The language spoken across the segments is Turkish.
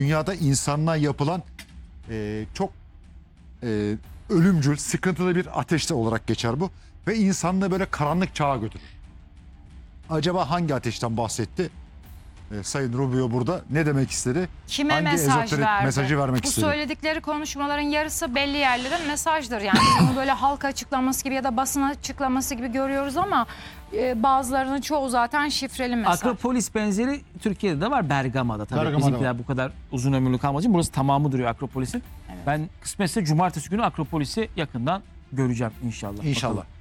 dünyada insanlığa yapılan çok ölümcül, sıkıntılı bir ateşte olarak geçer bu. Ve insanlığı böyle karanlık çağa götürür. Acaba hangi ateşten bahsetti? Sayın Rubio burada ne demek istedi? Kime hangi mesaj verdi? mesajı vermek Bu istedi? söyledikleri konuşmaların yarısı belli yerlerin mesajdır. Yani biz bunu böyle halk açıklaması gibi ya da basın açıklaması gibi görüyoruz ama bazılarının çoğu zaten şifreli mesaj. Akropolis benzeri Türkiye'de de var, Bergama'da tabii. Bergama'da Bizimkiler var. bu kadar uzun ömürlü kalmadığı için burası tamamı duruyor Akropolis'in. Evet. Ben kısmetse cumartesi günü Akropolis'i yakından göreceğim inşallah. İnşallah. Bakalım.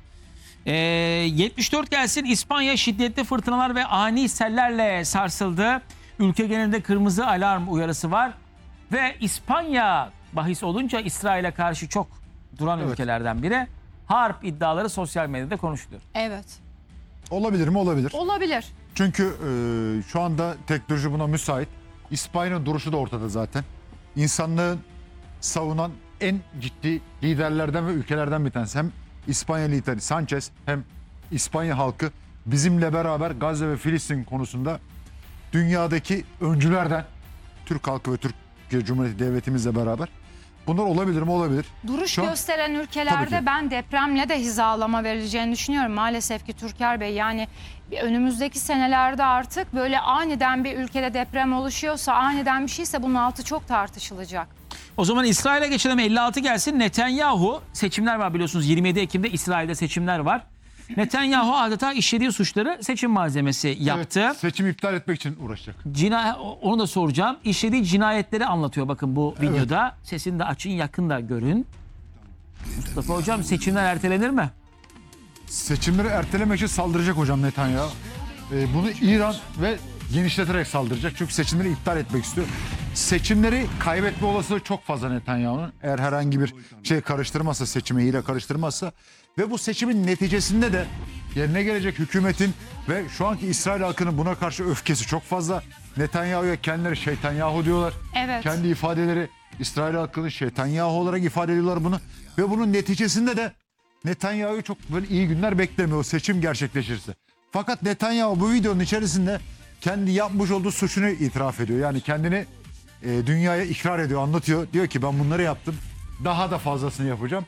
74 gelsin. İspanya şiddetli fırtınalar ve ani sellerle sarsıldı. Ülke genelinde kırmızı alarm uyarısı var. Ve İspanya bahis olunca İsrail'e karşı çok duran ülkelerden biri. Harp iddiaları sosyal medyada konuşuluyor. Evet. Olabilir mi? Olabilir. Olabilir. Çünkü şu anda teknoloji buna müsait. İspanya'nın duruşu da ortada zaten. İnsanlığın savunan en ciddi liderlerden ve ülkelerden bir tanesi. Hem İspanya lideri Sanchez hem İspanya halkı bizimle beraber Gazze ve Filistin konusunda dünyadaki öncülerden, Türk halkı ve Türkiye Cumhuriyeti devletimizle beraber. Bunlar olabilir mi? Olabilir. Duruş Şu an- gösteren Tabii ülkelerde ki. ben depremle de hizalama verileceğini düşünüyorum. Maalesef ki Türker Bey, yani önümüzdeki senelerde artık böyle aniden bir ülkede deprem oluşuyorsa, aniden bir şeyse bunun altı çok tartışılacak. O zaman İsrail'e geçelim. 56 gelsin. Netanyahu, seçimler var biliyorsunuz. 27 Ekim'de İsrail'de seçimler var. Netanyahu adeta işlediği suçları seçim malzemesi yaptı. Evet, seçimi iptal etmek için uğraşacak. Onu da soracağım. İşlediği cinayetleri anlatıyor bakın bu Evet. videoda. Sesini de açın, yakın da görün. Mustafa Hocam, seçimler ertelenir mi? Seçimleri ertelemek için saldıracak hocam Netanyahu. Bunu İran ve genişleterek saldıracak. Çünkü seçimleri iptal etmek istiyor. Seçimleri kaybetme olasılığı çok fazla Netanyahu'nun. Eğer herhangi bir şey karıştırmazsa, seçime hile karıştırmazsa. Ve bu seçimin neticesinde de yerine gelecek hükümetin ve şu anki İsrail halkının buna karşı öfkesi çok fazla. Netanyahu'ya kendileri şeytanyahu diyorlar. Evet. Kendi ifadeleri İsrail halkını şeytanyahu olarak ifade ediyorlar bunu. Ve bunun neticesinde de Netanyahu'yu çok böyle iyi günler beklemiyor seçim gerçekleşirse. Fakat Netanyahu bu videonun içerisinde kendi yapmış olduğu suçunu itiraf ediyor. Yani kendini dünyaya ikrar ediyor, anlatıyor. Diyor ki ben bunları yaptım. Daha da fazlasını yapacağım.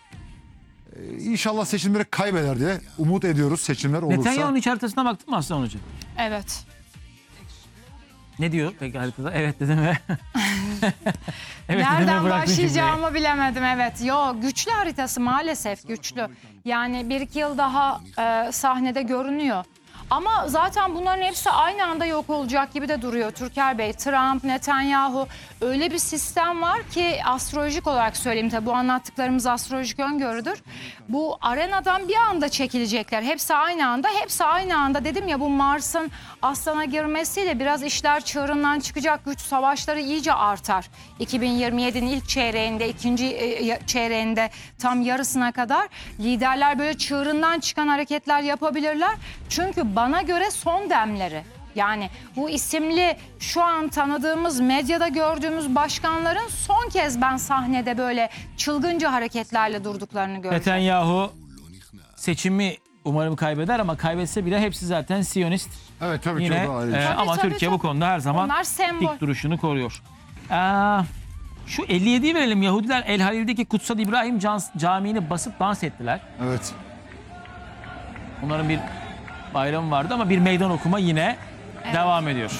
İnşallah seçimleri kaybeder diye umut ediyoruz seçimler olursa. Netanyahu'nun iç haritasına baktın mı Aslan Hoca? Evet. Ne diyor peki haritada? Evet dedim ve... evet Nereden başlayacağımı bilemedim, evet. Yo, güçlü haritası, maalesef güçlü. Yani 1-2 yıl daha sahnede görünüyor. Ama zaten bunların hepsi aynı anda yok olacak gibi de duruyor Türker Bey. Trump, Netanyahu, öyle bir sistem var ki, astrolojik olarak söyleyeyim tabii, bu anlattıklarımız astrolojik öngörüdür. Bu arenadan bir anda çekilecekler. Hepsi aynı anda, hepsi aynı anda. Dedim ya, bu Mars'ın Aslan'a girmesiyle biraz işler çığırından çıkacak. Güç savaşları iyice artar. 2027'nin ilk çeyreğinde, ikinci çeyreğinde tam yarısına kadar liderler böyle çığırından çıkan hareketler yapabilirler. Çünkü bana göre son demleri. Yani bu isimli şu an tanıdığımız, medyada gördüğümüz başkanların son kez ben sahnede böyle çılgınca hareketlerle durduklarını gördüm. Netanyahu seçimi umarım kaybeder ama kaybetse bile hepsi zaten Siyonist. Evet tabii Yine, ki o da ayrı. ama Tabii, Türkiye bu tabii. konuda her zaman Onlar sembol. dik duruşunu koruyor. Şu 57'yi verelim. Yahudiler El Halil'deki Kutsal İbrahim Camii'ni basıp dans ettiler. Evet. Onların bir bayramı vardı ama bir meydan okuma yine devam ediyor.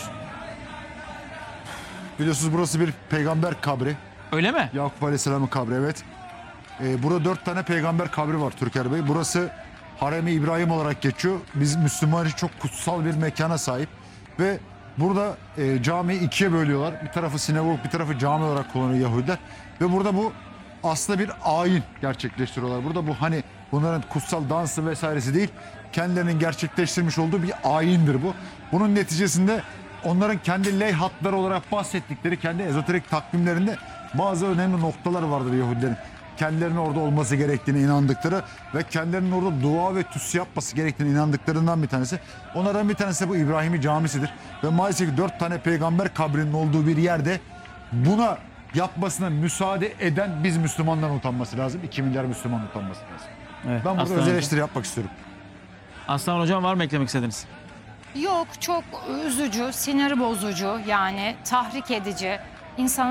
Biliyorsunuz burası bir peygamber kabri. Öyle mi? Yakup Aleyhisselam'ın kabri, evet. Burada 4 tane peygamber kabri var Türker Bey. Burası Harem-i İbrahim olarak geçiyor. Biz Müslüman için çok kutsal bir mekana sahip. Ve burada camiyi ikiye bölüyorlar. Bir tarafı sinagog, bir tarafı cami olarak kullanıyor Yahudiler. Ve burada bu aslında bir ayin gerçekleştiriyorlar. Burada bu hani bunların kutsal dansı vesairesi değil. Kendilerinin gerçekleştirmiş olduğu bir ayindir bu. Bunun neticesinde onların kendi leyhatları olarak bahsettikleri kendi ezoterik takvimlerinde bazı önemli noktalar vardır Yahudilerin. Kendilerinin orada olması gerektiğine inandıkları ve kendilerinin orada dua ve tüs yapması gerektiğine inandıklarından bir tanesi. Onlardan bir tanesi de bu İbrahimi camisidir. Ve maalesef 4 tane peygamber kabrinin olduğu bir yerde buna yapmasına müsaade eden biz Müslümanların utanması lazım. 2 milyar Müslüman utanması lazım. Evet, Ben burada Aslan öz Hocam. eleştiri yapmak istiyorum. Aslan Hocam, var mı eklemek istediğiniz? Yok, çok üzücü, sinir bozucu, yani tahrik edici. insanın